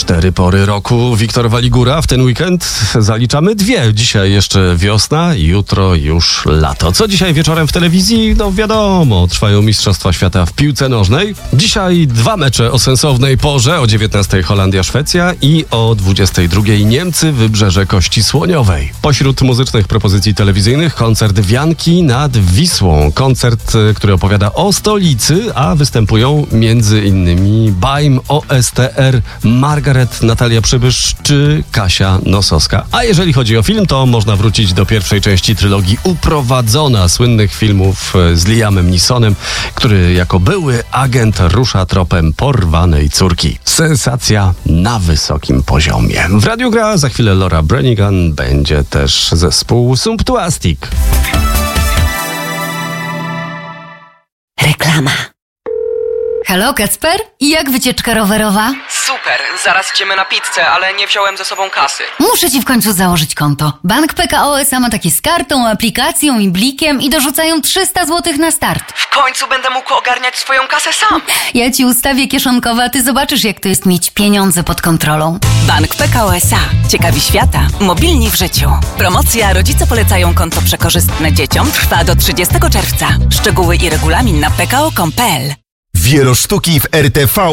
4 pory roku. Wiktor Waligura. W ten weekend zaliczamy 2. Dzisiaj jeszcze wiosna, jutro już lato. Co dzisiaj wieczorem w telewizji? No wiadomo, trwają Mistrzostwa Świata w piłce nożnej. Dzisiaj 2 mecze o sensownej porze. O 19:00 Holandia-Szwecja i o 22:00 Niemcy, Wybrzeże Kości Słoniowej. Pośród muzycznych propozycji telewizyjnych koncert Wianki nad Wisłą. Koncert, który opowiada o stolicy, a występują między innymi Baim, OSTR, Margaret, Natalia Przybysz czy Kasia Nosowska. A jeżeli chodzi o film, to można wrócić do pierwszej części trylogii Uprowadzona, słynnych filmów z Liamem Neesonem, który jako były agent rusza tropem porwanej córki. Sensacja na wysokim poziomie. W radiu gra za chwilę Laura Branigan, będzie też zespół Sumptuastic. Reklama. Halo, Kacper? I jak wycieczka rowerowa? Super, zaraz idziemy na pizzę, ale nie wziąłem ze sobą kasy. Muszę ci w końcu założyć konto. Bank PKO SA ma takie z kartą, aplikacją i blikiem i dorzucają 300 zł na start. W końcu będę mógł ogarniać swoją kasę sam. Ja ci ustawię kieszonkowe, a ty zobaczysz, jak to jest mieć pieniądze pod kontrolą. Bank PKO SA. Ciekawi świata. Mobilni w życiu. Promocja Rodzice polecają konto przekorzystne dzieciom trwa do 30 czerwca. Szczegóły i regulamin na pko.com.pl. Wielosztuki w RTV.